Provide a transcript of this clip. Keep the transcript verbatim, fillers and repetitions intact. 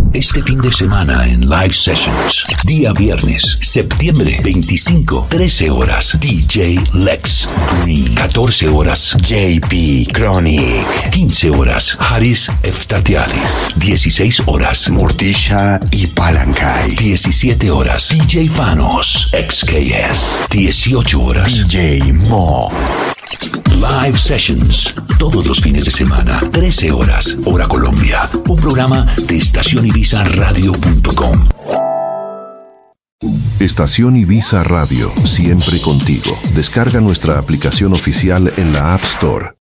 Este fin de semana en Live Sessions. Día viernes, septiembre veinticinco, trece horas, D J Lex Green. catorce horas, J P Chronic. quince horas, Haris Eftatialis. dieciséis horas, Mortisha y Palancay. diecisiete horas, D J Fanos, X K S. dieciocho horas, D J Mo. Live Sessions, todos los fines de semana, trece horas, hora Colombia. Un programa de estación ibiza radio punto com. Estación Ibiza Radio, siempre contigo. Descarga nuestra aplicación oficial en la App Store.